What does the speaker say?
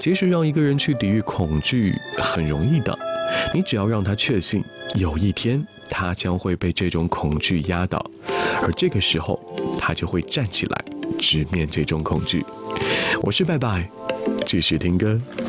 其实让一个人去抵御恐惧很容易的，你只要让他确信有一天他将会被这种恐惧压倒，而这个时候他就会站起来直面这种恐惧。我是拜拜，继续听歌。